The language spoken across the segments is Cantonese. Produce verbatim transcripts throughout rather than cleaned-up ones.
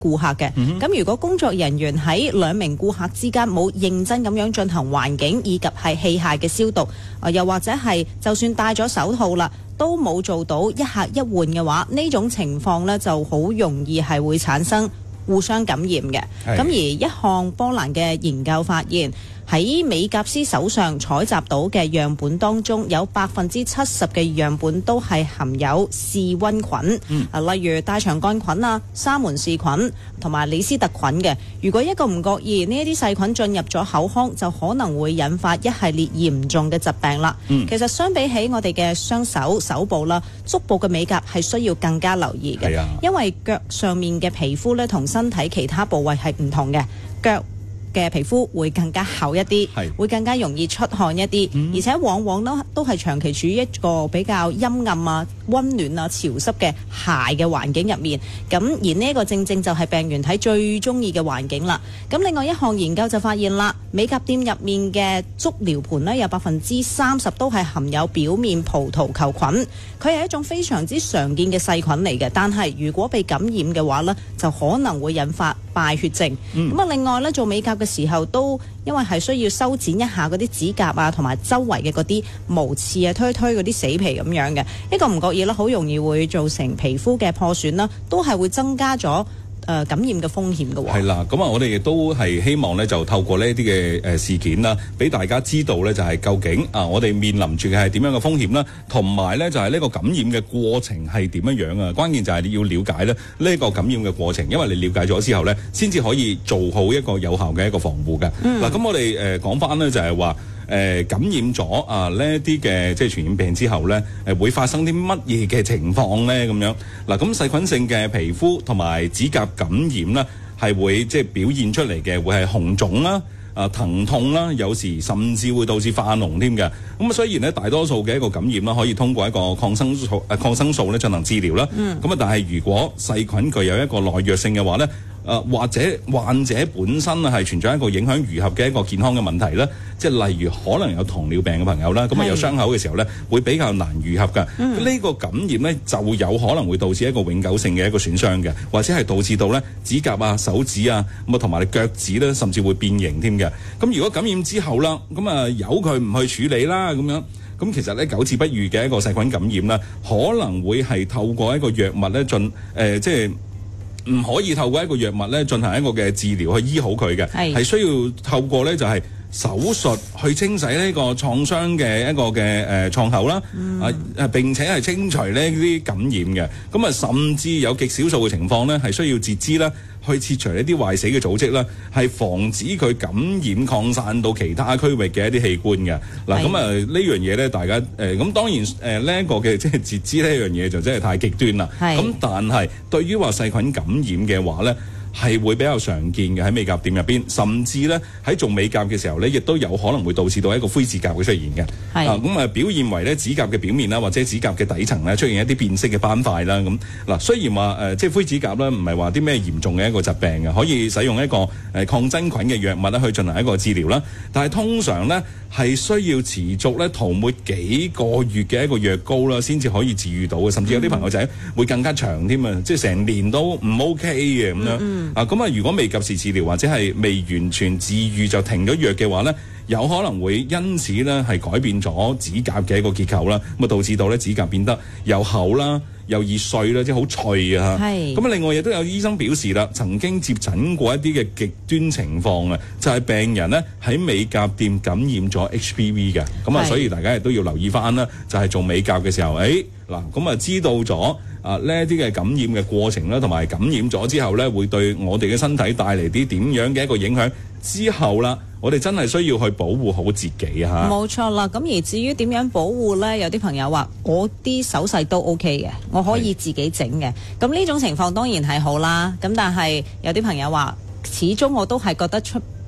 顧客嘅。咁、嗯、如果工作人員喺兩名顧客之間冇認真咁樣進行環境以及係器械嘅消毒，啊、又或者係就算戴咗手套啦，都冇做到一客一換嘅話，呢種情況呢就好容易係會產生互相感染嘅。咁而一項波蘭嘅研究發現，喺美甲師手上採集到嘅樣本當中，有百分之七十嘅樣本都係含有氏瘟菌，嗯、啊，例如大腸桿菌啊、沙門氏菌同埋李斯特菌嘅。如果一個唔覺意，呢一啲細菌進入咗口腔，就可能會引發一系列嚴重嘅疾病啦。嗯、其實相比起我哋嘅雙手、手部啦，足部嘅美甲係需要更加留意嘅，啊、因為腳上面嘅皮膚咧同身體其他部位係唔同嘅，腳嘅皮膚會更加厚一啲，會更加容易出汗一啲，嗯、而且往往都都係長期處於一個比較陰暗啊、溫暖啊、潮濕嘅鞋嘅環境入面。咁而呢個正正就係病原體最中意嘅環境啦。咁另外一項研究就發現啦，美甲店入面嘅足療盤呢，有百分之三十都係含有表面葡萄球菌，佢係一種非常之常見嘅細菌嚟嘅。但係如果被感染嘅話呢，就可能會引發敗血症。咁啊、嗯，另外呢，做美甲嘅時候都因為係需要修剪一下嗰啲指甲啊，同埋周圍嘅嗰啲毛刺啊，推推嗰啲死皮咁樣嘅，一個唔覺意啦，好容易會造成皮膚嘅破損啦，都係會增加咗誒、呃、感染嘅風險嘅喎。係啦，咁啊，我哋亦都係希望咧，就透過呢一啲嘅誒事件啦，俾大家知道咧，就係究竟啊，我哋面臨住嘅係點樣嘅風險啦，同埋咧就係呢個感染嘅過程係點樣樣啊？關鍵就係你要了解咧呢個感染嘅過程，因為你了解咗之後咧，先至可以做好一個有效嘅一個防護嘅。嗱、嗯，咁我哋誒講翻咧就係話。誒、呃、感染咗啊呢一啲嘅即係傳染病之後咧，誒、呃、會發生啲乜嘢嘅情況咧？咁樣嗱，咁細菌性嘅皮膚同埋指甲感染咧，係會即係表現出嚟嘅，會係紅腫啦、啊疼痛啦，有時甚至會導致化膿添嘅。咁啊，雖然咧大多數嘅一個感染啦，可以通過一個抗生素誒抗生素咧進行治療啦。嗯。咁啊，但係如果細菌具有一個耐藥性嘅話咧，誒、呃、或者患者本身啊係存在一個影響愈合嘅一個健康嘅問題咧，即係例如可能有糖尿病嘅朋友啦，咁啊有傷口嘅時候咧，會比較難愈合㗎。呢、嗯、個感染咧就有可能會導致一個永久性嘅一個損傷嘅，或者係導致到咧指甲啊、手指啊咁啊同埋你腳趾咧，甚至會變形添嘅。咁如果感染之後啦，咁啊由佢唔去處理啦，咁樣咁其實咧久治不愈嘅一個細菌感染啦，可能會係透過一個藥物咧進誒即係。唔可以透過一個藥物咧進行一個嘅治療去醫好佢嘅，係是需要透過咧就係、是、手術去清洗呢個創傷嘅一個嘅誒、呃、創口啦，嗯、啊並且係清除呢啲感染嘅，咁啊甚至有極少數嘅情況咧係需要截肢啦。去切除一啲壞死嘅組織啦，係防止佢感染擴散到其他區域嘅一啲器官嘅。嗱咁啊呢樣嘢咧，大家誒咁、呃、當然誒呢一個嘅即係截肢呢樣嘢就真係太極端啦。咁是但係對於話細菌感染嘅話咧，係會比較常見嘅喺美甲店入邊，甚至咧喺做美甲嘅時候咧，亦都有可能會導致到一個灰指甲會出現嘅。係啊，咁啊表現為咧指甲嘅表面啦，或者指甲嘅底層咧出現一啲變色嘅斑塊啦。咁嗱，雖然話誒、呃、即係灰指甲咧唔係話啲咩嚴重嘅一個疾病嘅，可以使用一個誒、呃、抗真菌嘅藥物咧去進行一個治療啦。但係通常咧係需要持續咧塗抹幾個月嘅一個藥膏啦，先至可以治癒到嘅。甚至有啲朋友仔會更加長添啊，即係成年都唔 OK 嘅咁樣。嗯嗯啊，咁啊，如果未及時治療或者係未完全治癒就停咗藥嘅話咧，有可能會因此咧係改變咗指甲嘅一個結構啦，咁啊導致到咧指甲變得又厚啦，又易碎啦，即係好脆啊嚇。係。咁啊，另外亦都有醫生表示啦，曾經接診過一啲嘅極端情況啊，就係、是、病人咧喺美甲店感染咗 H P V 嘅，咁啊，所以大家亦都要留意翻啦，就係、是、做美甲嘅時候，誒嗱，咁啊知道咗。啊！呢一啲嘅感染嘅過程啦，同埋感染咗之後咧，會對我哋嘅身體帶嚟啲點樣嘅一個影響？之後啦，我哋真係需要去保護好自己嚇。冇錯啦，咁而至於點樣保護咧？有啲朋友話：我啲手勢都 OK 嘅，我可以自己整嘅。咁呢種情況當然係好啦。咁但係有啲朋友話，始終我都係覺得出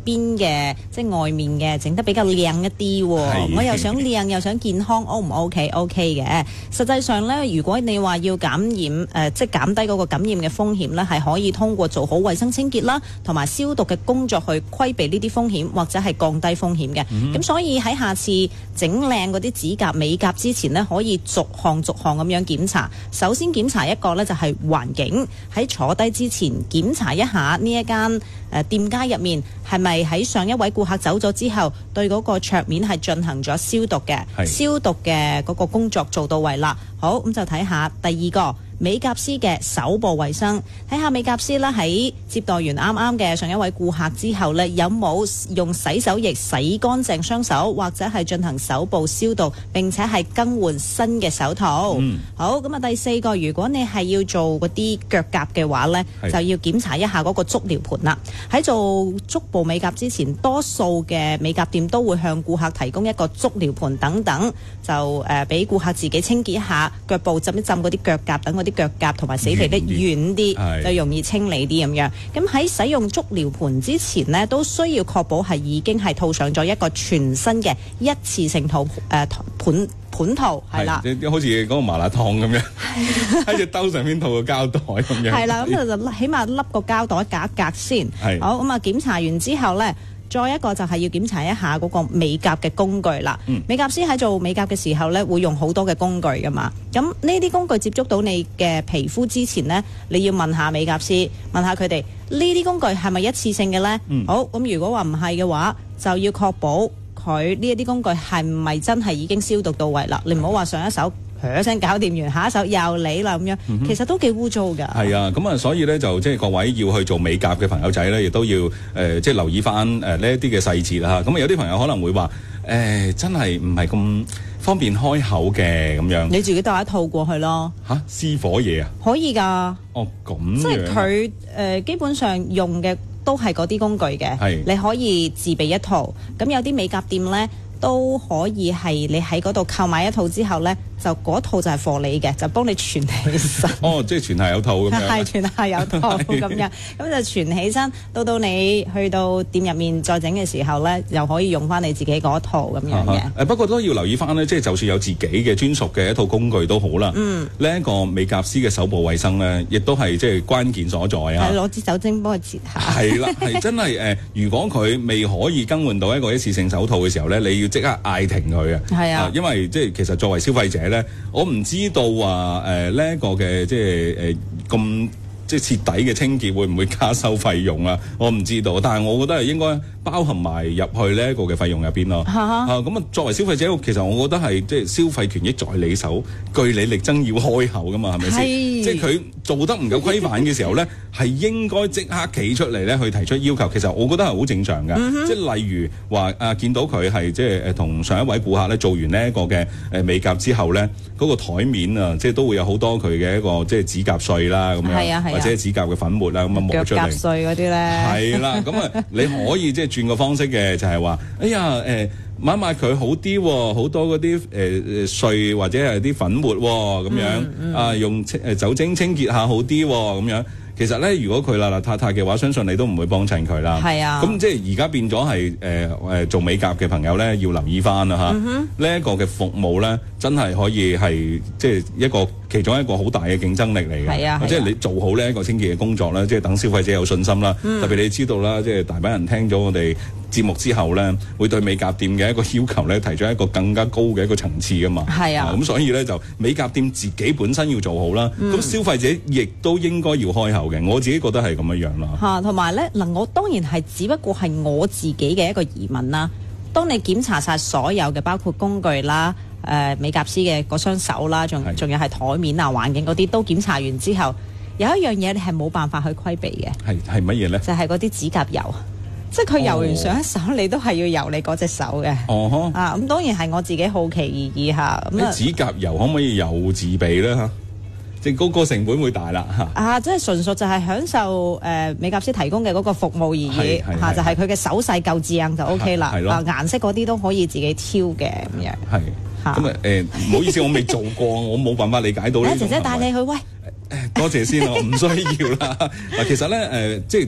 邊嘅即係外面嘅整得比較靚一啲喎，我又想靚又想健康，O 唔 OK？OK 嘅。實際上咧，如果你話要減染誒、呃，即係減低嗰個感染嘅風險咧，係可以通過做好衛生清潔啦，同埋消毒嘅工作去規避呢啲風險，或者係降低風險嘅。咁、嗯、所以喺下次整靚嗰啲指甲美甲之前呢，可以逐項逐項咁樣檢查。首先檢查一個呢，就係環境，喺坐低之前檢查一下呢一間誒店家入面係咪喺上一位顧客走咗之後，對嗰個桌面係進行咗消毒嘅，消毒嘅嗰個工作做到位啦。好，咁就睇下第二個美甲師嘅手部衛生，睇下美甲師咧喺接待完啱啱嘅上一位顧客之後呢，有冇用洗手液洗乾淨雙手，或者係進行手部消毒，並且係更換新嘅手套。嗯、好，咁啊第四個，如果你係要做嗰啲腳甲嘅話呢，就要檢查一下嗰個足療盤啦。喺做足部美甲之前，多數嘅美甲店都會向顧客提供一個足療盤等等，就誒俾顧客自己清潔一下腳部，浸一浸嗰啲腳甲等嗰啲腳甲同埋死皮得軟啲，就容易清理啲咁樣。咁喺使用足療盤之前呢，都需要確保係已經係套上咗一個全新嘅一次性套誒、呃、盤盤套，係啦， 好似嗰個麻辣燙咁樣，喺隻兜上面套個膠袋咁樣。係啦， 咁就起碼笠個膠袋隔一隔先。好，咁啊檢查完之後呢，再一個就係要檢查一下嗰個美甲嘅工具啦。嗯、美甲師喺做美甲嘅時候呢，會用好多嘅工具噶嘛。咁呢啲工具接觸到你嘅皮膚之前呢，你要問下美甲師，問下佢哋呢啲工具係咪一次性嘅呢？嗯、好，咁如果話唔係嘅話，就要確保佢呢一啲工具係唔係真係已經消毒到位啦？你唔好話上一手一聲搞掂完，下一手又嚟啦咁樣，嗯、其實都幾污糟㗎。 係啊，咁啊，所以咧就即係各位要去做美甲嘅朋友仔咧，亦都要誒、呃、即係留意翻誒呢一啲嘅細節啦。咁啊，有啲朋友可能會話誒、呃、真係唔係咁方便開口嘅咁樣。你自己帶一套過去咯。 嚇，私伙嘢啊？ 可以㗎。 哦，咁即係佢誒基本上用嘅都係嗰啲工具嘅，係你可以自備一套。咁有啲美甲店咧都可以係你喺嗰度購買一套之後咧，就嗰套就係貨你嘅，就幫你存起身。 哦，即係全係有套咁樣。 係全係有套咁樣，咁就存起身，到到你去到店入面再整嘅時候咧，又可以用翻你自己嗰套咁樣嘅。誒、 啊、不過都要留意翻咧，即係就算有自己嘅專屬嘅一套工具都好啦。嗯，呢一個美甲師嘅手部衛生咧，亦都係即係關鍵所在啊。 係攞支酒精幫佢切下。 係啦，係真係誒、呃，如果佢未可以更換到一個一次性手套嘅時候咧，你要即刻嗌停佢啊。係啊，因為即係其實作為消費者咧，我唔知道話誒呢一個嘅即係誒咁即係徹底嘅清潔會唔會加收費用啊？我唔知道，但係我覺得係應該包含埋入去呢一個嘅費用入邊咯。啊，咁啊作為消費者，其實我覺得係即係消費權益在你手，據理力爭要開口噶嘛，係咪先？即係佢做得唔夠規範嘅時候咧，係應該即刻企出嚟咧去提出要求。其實我覺得係好正常嘅。嗯、即係例如話啊，見到佢係即係誒同上一位顧客咧做完呢一個嘅誒美甲之後咧，嗰、那個台面啊，即係都會有好多佢嘅一個即係指甲碎啦咁樣，啊啊、或者指甲嘅粉末啦咁啊磨出嚟。腳甲碎嗰啲咧。係啦，咁啊你可以即係轉個方式嘅，就係、是、話，哎呀誒。呃抹一抹佢好啲喎，好多嗰啲誒誒碎或者係啲粉末喎，咁樣、嗯嗯、啊用清誒酒精清潔下好啲喎，咁樣其實咧，如果佢邋邋遢遢嘅話，相信你都唔會幫襯佢啦。係啊，咁即係而家變咗係誒誒做美甲嘅朋友咧，要留意翻啦嚇。呢一、嗯、哼個嘅服務咧，真係可以係即係一個其中一個好大嘅競爭力嚟嘅。係啊，即係、啊、你做好呢一個清潔嘅工作咧，即係等消費者有信心啦。嗯、特別你知道啦，即係大把人聽咗我哋節目之後咧，會對美甲店嘅一個要求咧，提出一個更加高嘅一個層次噶嘛。係啊，咁、啊、所以咧就美甲店自己本身要做好啦，咁、嗯、消費者亦都應該要開口嘅。我自己覺得係咁樣樣啦。嚇，同埋咧嗱，我當然係只不過係我自己嘅一個疑問啦。當你檢查晒所有嘅，包括工具啦、誒、呃、美甲師嘅嗰雙手啦，仲仲有係台面啊、環境嗰啲都檢查完之後，有一樣嘢你係冇辦法去規避嘅。係係乜嘢咧？就係嗰啲指甲油。即係佢游完上一手，哦、你都係要游你嗰隻手嘅。哦呵啊，咁當然係我自己好奇而已嚇。咁、嗯、指甲油可唔可以油自備咧嚇？即係嗰個成本會大啦嚇。啊，即係純屬就係享受誒、呃、美甲師提供嘅嗰個服務而已嚇，就係佢嘅手勢夠正就 O K 啦。係咯。啊，顏色嗰啲都可以自己挑嘅咁樣。係。嚇。咁啊誒，唔好意思，我未做過，我冇辦法理解到呢種。姐姐帶你去喂。誒，多謝先，我唔需要啦。嗱，其實咧誒、呃，即係。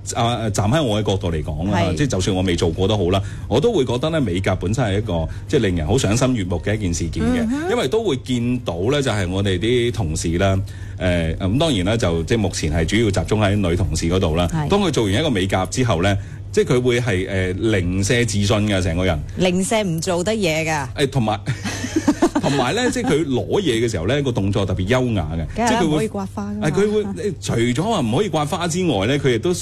啊站喺我嘅角度嚟講啦， 係即係就算我未做過都好啦，我都會覺得咧美甲本身係一個即係令人好賞心悅目嘅一件事件嘅， 嗯因為都會見到咧就係我哋啲同事啦。誒咁當然啦，就即係目前係主要集中喺女同事嗰度啦。 係當佢做完一個美甲之後咧，即係佢會係誒、呃、零舍自信嘅成個人。 零舍唔做得嘢㗎。 誒同埋同埋咧，即係佢攞嘢嘅時候咧，個動作特別優雅嘅，即係佢會梗係唔可以刮花㗎嘛誒佢會除咗話唔可以刮花之外咧，佢亦都